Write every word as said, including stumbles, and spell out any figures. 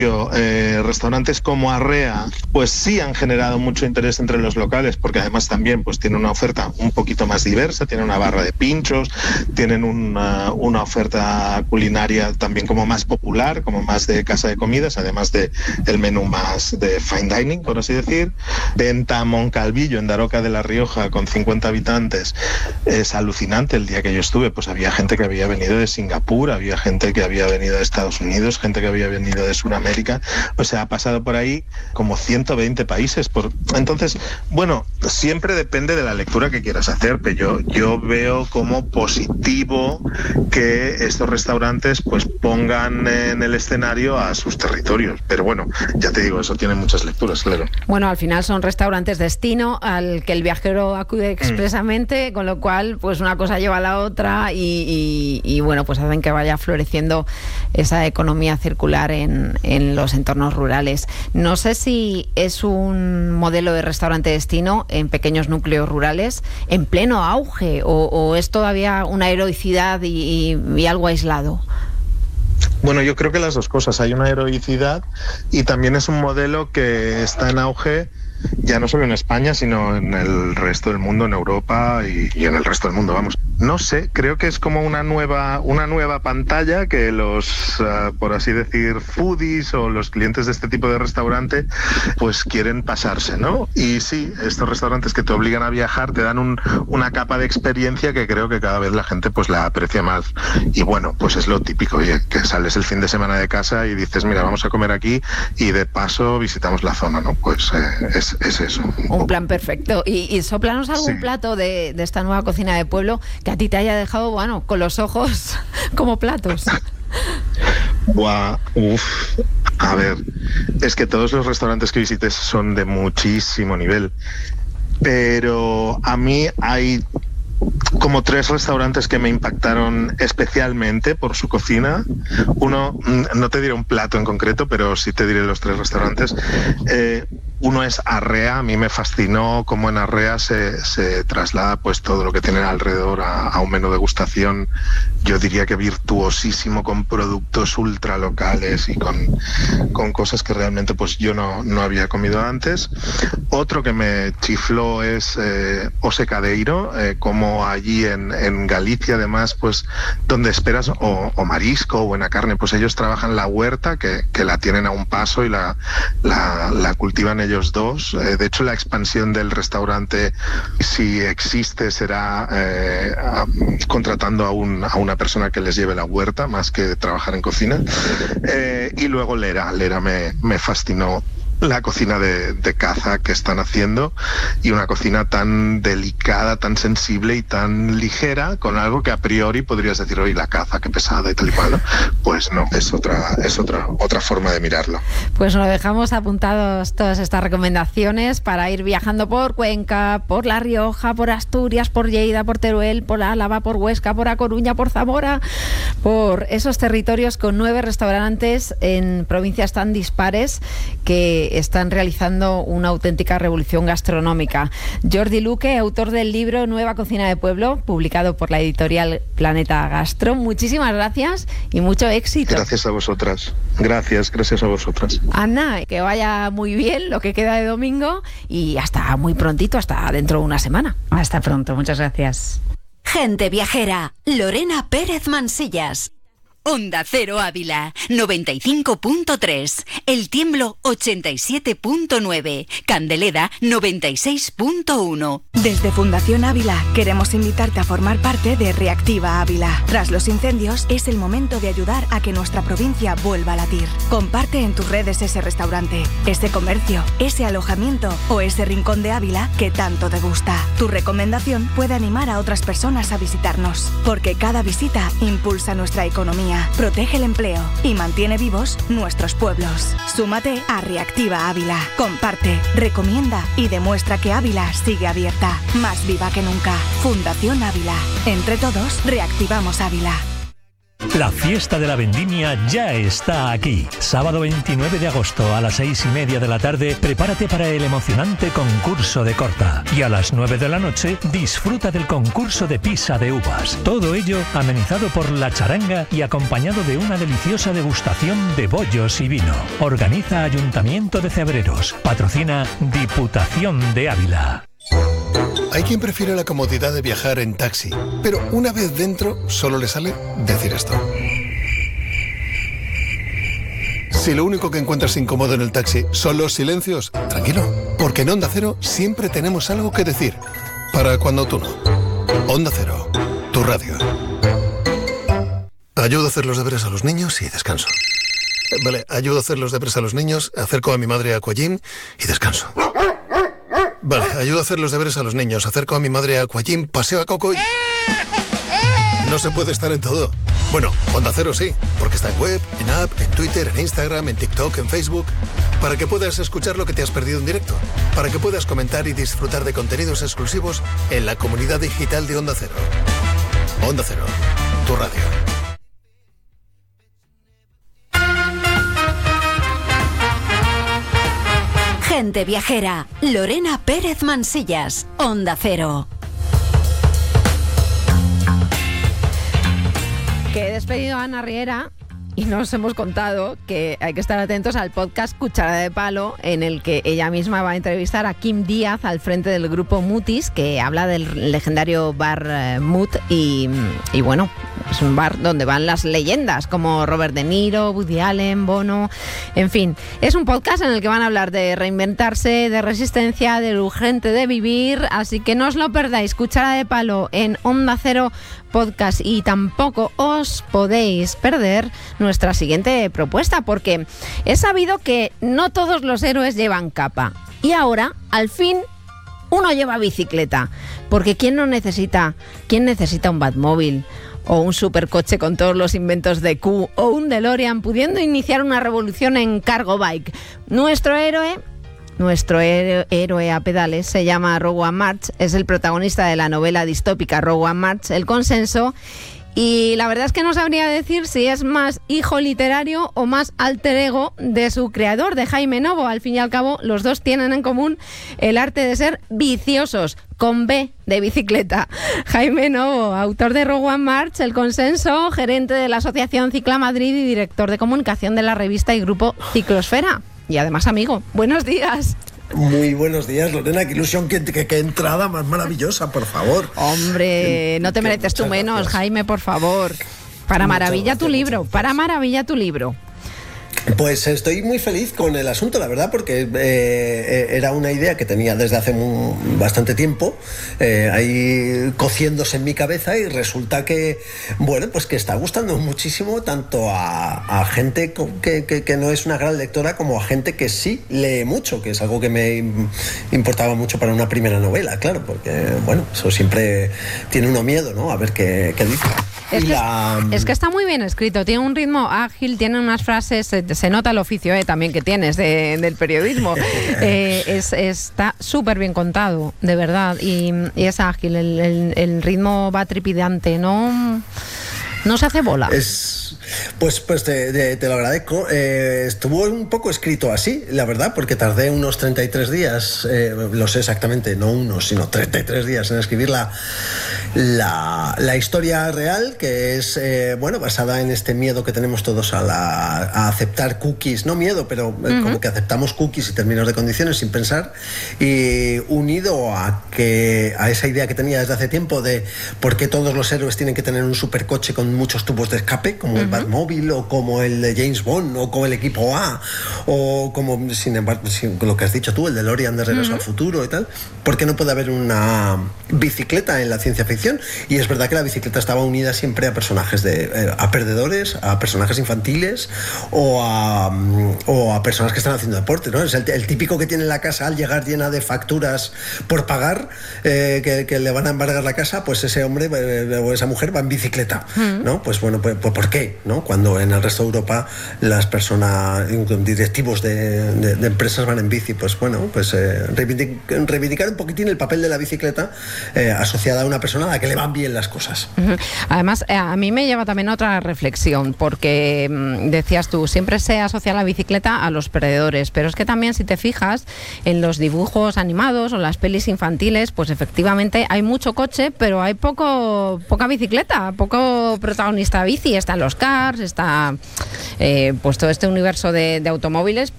Eh, restaurantes como Arrea pues sí han generado mucho interés entre los locales, porque además también pues tienen una oferta un poquito más diversa, tienen una barra de pinchos, tienen una, una oferta culinaria también como más popular, como más de casa de comidas, además de el menú más de fine dining, por así decir. Venta Moncalvillo, en Daroca de la Rioja, con cincuenta habitantes, es alucinante. El día que yo estuve pues había gente que había venido de Singapur, había gente que había venido de Estados Unidos, gente que había venido de Sudamérica. O sea, ha pasado por ahí como ciento veinte países. Por... Entonces, bueno, siempre depende de la lectura que quieras hacer, pero yo, yo veo como positivo que estos restaurantes pues pongan en el escenario a sus territorios. Pero bueno, ya te digo, eso tiene muchas lecturas, claro. Bueno, al final son restaurantes destino al que el viajero acude expresamente, mm. con lo cual pues una cosa lleva a la otra y, y, y bueno, pues hacen que vaya floreciendo esa economía circular en, en los entornos rurales. No sé si es un modelo de restaurante destino en pequeños núcleos rurales en pleno auge o, o es todavía una heroicidad y, y, y algo aislado. Bueno, yo creo que las dos cosas. Hay una heroicidad y también es un modelo que está en auge ya no solo en España, sino en el resto del mundo, en Europa y, y en el resto del mundo, vamos. No sé, creo que es como una nueva, una nueva pantalla que los, uh, por así decir, foodies o los clientes de este tipo de restaurante, pues quieren pasarse, ¿no? Y sí, estos restaurantes que te obligan a viajar te dan un, una capa de experiencia que creo que cada vez la gente pues la aprecia más. Y bueno, pues es lo típico, oye, que sales el fin de semana de casa y dices, mira, vamos a comer aquí y de paso visitamos la zona, ¿no? Pues eh, es, es eso. Un plan perfecto. Y, y sóplanos algún sí. plato de, de esta nueva cocina de pueblo que a ti te haya dejado, bueno, con los ojos como platos. Buah, uff. A ver, es que todos los restaurantes que visites son de muchísimo nivel, pero a mí hay como tres restaurantes que me impactaron especialmente por su cocina. Uno, no te diré un plato en concreto, pero sí te diré los tres restaurantes. Eh, uno es Arrea. A mí me fascinó cómo en Arrea se, se traslada pues todo lo que tienen alrededor a, a un menú de degustación, yo diría que virtuosísimo, con productos ultra locales y con, con cosas que realmente pues yo no, no había comido antes. Otro que me chifló es eh, Ose Cadeiro, eh, como allí en, en Galicia, además, pues donde esperas o, o marisco o buena carne, pues ellos trabajan la huerta, que, que la tienen a un paso y la, la, la cultivan ellos dos. Eh, de hecho, la expansión del restaurante, si existe, será eh, a, contratando a, un, a una persona que les lleve la huerta, más que trabajar en cocina. Eh, y luego Lera. Lera me, me fascinó la cocina de, de caza que están haciendo, y una cocina tan delicada, tan sensible y tan ligera, con algo que a priori podrías decir, oye, la caza, qué pesada y tal y cual, ¿no? Pues no, es otra, es otra, otra forma de mirarlo. Pues nos dejamos apuntados todas estas recomendaciones para ir viajando por Cuenca, por La Rioja, por Asturias, por Lleida, por Teruel, por Álava, por Huesca, por A Coruña, por Zamora, por esos territorios con nueve restaurantes en provincias tan dispares que están realizando una auténtica revolución gastronómica. Jordi Luque, autor del libro Nueva Cocina de Pueblo, publicado por la editorial Planeta Gastro. Muchísimas gracias y mucho éxito. Gracias a vosotras. Gracias, gracias a vosotras. Ana, que vaya muy bien lo que queda de domingo y hasta muy prontito, hasta dentro de una semana. Hasta pronto, muchas gracias. Gente Viajera, Lorena Pérez Mansillas. Onda Cero Ávila, noventa y cinco punto tres, El Tiemblo ochenta y siete punto nueve, Candeleda noventa y seis punto uno. Desde Fundación Ávila queremos invitarte a formar parte de Reactiva Ávila. Tras los incendios es el momento de ayudar a que nuestra provincia vuelva a latir. Comparte en tus redes ese restaurante, ese comercio, ese alojamiento o ese rincón de Ávila que tanto te gusta. Tu recomendación puede animar a otras personas a visitarnos, porque cada visita impulsa nuestra economía, protege el empleo y mantiene vivos nuestros pueblos. Súmate a Reactiva Ávila. Comparte, recomienda y demuestra que Ávila sigue abierta, más viva que nunca. Fundación Ávila. Entre todos, reactivamos Ávila. La fiesta de la vendimia ya está aquí. Sábado veintinueve de agosto a las seis y media de la tarde, prepárate para el emocionante concurso de corta. Y a las nueve de la noche, disfruta del concurso de pisa de uvas. Todo ello amenizado por la charanga y acompañado de una deliciosa degustación de bollos y vino. Organiza Ayuntamiento de Cebreros. Patrocina Diputación de Ávila. Hay quien prefiere la comodidad de viajar en taxi, pero una vez dentro solo le sale decir esto. Si lo único que encuentras incómodo en el taxi son los silencios, tranquilo, porque en Onda Cero siempre tenemos algo que decir. Para cuando tú no. Onda Cero, tu radio. Ayudo a hacer los deberes a los niños y descanso. Vale, ayudo a hacer los deberes a los niños, acerco a mi madre a Aquagym y descanso. Vale, ayudo a hacer los deberes a los niños, acerco a mi madre a Aquagym, paseo a Coco y... No se puede estar en todo. Bueno, Onda Cero sí, porque está en web, en app, en Twitter, en Instagram, en TikTok, en Facebook, para que puedas escuchar lo que te has perdido en directo, para que puedas comentar y disfrutar de contenidos exclusivos en la comunidad digital de Onda Cero. Onda Cero, tu radio. Gente viajera, Lorena Pérez Mansillas, Onda Cero. Que he despedido a Ana Riera y nos hemos contado que hay que estar atentos al podcast Cuchara de Palo, en el que ella misma va a entrevistar a Kim Díaz al frente del grupo Mutis, que habla del legendario bar eh, Mut y, y bueno, es un bar donde van las leyendas como Robert De Niro, Woody Allen, Bono, en fin. Es un podcast en el que van a hablar de reinventarse, de resistencia, de lo urgente de vivir, así que no os lo perdáis. Cuchara de Palo en Onda Cero Podcast, y tampoco os podéis perder nuestra siguiente propuesta, porque he sabido que no todos los héroes llevan capa y ahora, al fin, uno lleva bicicleta, porque ¿quién no necesita? ¿Quién necesita un Batmóvil? O un supercoche con todos los inventos de Q, o un DeLorean pudiendo iniciar una revolución en cargo bike. Nuestro héroe, nuestro héroe, héroe a pedales se llama Rowan March, es el protagonista de la novela distópica Rowan March, El Consenso, y la verdad es que no sabría decir si es más hijo literario o más alter ego de su creador, de Jaime Novo. Al fin y al cabo, los dos tienen en común el arte de ser viciosos, con B de bicicleta. Jaime Novo, autor de Rowan March, El Consenso, gerente de la Asociación Cicla Madrid y director de comunicación de la revista y grupo Ciclosfera. Y además amigo. Buenos días. Muy buenos días, Lorena, qué ilusión, qué, qué, qué entrada más maravillosa, por favor. Hombre, no te mereces tú menos, gracias. Jaime, por favor. Para muchas maravilla gracias, tu libro, para maravilla tu libro. Pues estoy muy feliz con el asunto, la verdad, porque eh, era una idea que tenía desde hace muy, bastante tiempo, eh, ahí cociéndose en mi cabeza, y resulta que, bueno, pues que está gustando muchísimo tanto a, a gente que, que, que no es una gran lectora como a gente que sí lee mucho, que es algo que me importaba mucho para una primera novela, claro, porque, bueno, eso siempre tiene uno miedo, ¿no? A ver qué, qué dice. Es que, la... es que está muy bien escrito, tiene un ritmo ágil, tiene unas frases, se, se nota el oficio eh, también que tienes de, del periodismo, eh, es, está súper bien contado, de verdad, y, y es ágil, el, el, el ritmo va trepidante, no, no se hace bola. Es... Pues, pues te, te, te lo agradezco. Eh, estuvo un poco escrito así, la verdad, porque tardé unos treinta y tres días, eh, lo sé exactamente, no unos, sino treinta y tres días en escribir la, la, la historia real, que es, eh, bueno, basada en este miedo que tenemos todos a, la, a aceptar cookies, no miedo, pero eh, uh-huh. como que aceptamos cookies y términos de condiciones sin pensar, y unido a, que, a esa idea que tenía desde hace tiempo de por qué todos los héroes tienen que tener un supercoche con muchos tubos de escape, como uh-huh. el Batmóvil, o como el de James Bond, o como el equipo A, o como, sin embargo, sin, lo que has dicho tú, el DeLorean de Regreso uh-huh. al Futuro y tal. ¿Por qué no puede haber una bicicleta en la ciencia ficción? Y es verdad que la bicicleta estaba unida siempre a personajes de eh, a perdedores, a personajes infantiles, o a, o a personas que están haciendo deporte, ¿no? Es el, el típico que tiene la casa al llegar llena de facturas por pagar, eh, que, que le van a embargar la casa, pues ese hombre eh, o esa mujer va en bicicleta, uh-huh. ¿no? Pues bueno, pues, pues ¿por qué? ¿No? ¿no? Cuando en el resto de Europa las personas, directivos de, de, de empresas van en bici, pues bueno, pues eh, reivindicar, reivindicar un poquitín el papel de la bicicleta eh, asociada a una persona a la que le van bien las cosas. Uh-huh. Además, eh, a mí me lleva también a otra reflexión, porque mmm, decías tú, siempre se asocia la bicicleta a los perdedores, pero es que también, si te fijas en los dibujos animados o las pelis infantiles, pues efectivamente hay mucho coche, pero hay poco poca bicicleta, poco protagonista bici. Están los cars, está eh, pues todo este universo de, de automóviles,